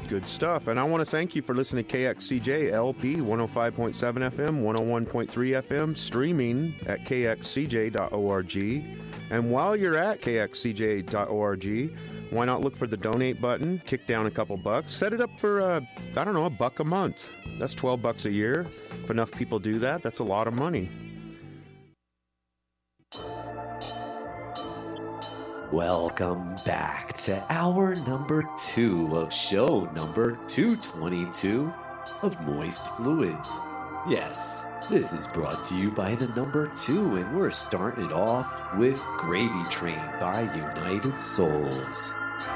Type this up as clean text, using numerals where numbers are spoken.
Good stuff. And I want to thank you for listening to KXCJ LP 105.7 FM, 101.3 FM, streaming at kxcj.org. And while you're at kxcj.org, why not look for the donate button, kick down a couple bucks, set it up for, $1 a month. That's $12 a year. If enough people do that, that's a lot of money. Welcome back to hour number 2 of show number 222 of Moist Fluids. Yes, this is brought to you by the number 2, and we're starting it off with Gravy Train by United Souls.